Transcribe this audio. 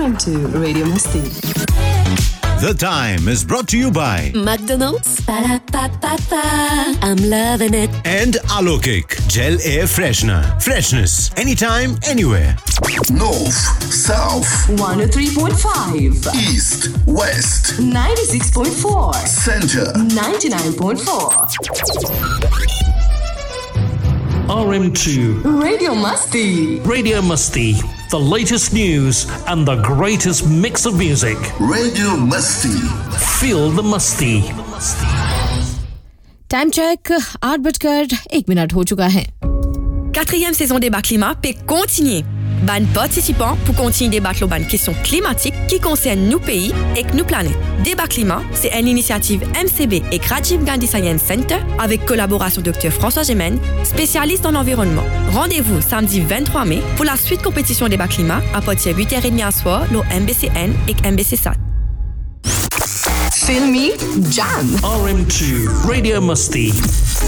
to Radio Masti. The Time is brought to you by McDonald's. Ba-da-ba-ba-ba. I'm loving it. and Alokik Gel Air Freshener. Freshness anytime, anywhere. North, South, 103.5, East, West, 96.4, Center. 99.4. RM2 Radio Masti. Radio Musty, the latest news and the greatest mix of music. Radio Musty. Feel the musty. Time check 8:01 हो चुका है. Quatrième saison Débat Climat peut continuer. Ban participants pour continuer débattre les questions climatiques qui concernent nos pays et nos planètes. Débat Climat, c'est une initiative MCB et Rajiv Gandhi Science Center avec collaboration Dr François Gemène, spécialiste en environnement. Rendez-vous samedi 23 mai pour la suite compétition Débat Climat à partir de 8h30 à soir, le MBCN et MBC-SAT. Filmy Jam. RM2 Radio Musty.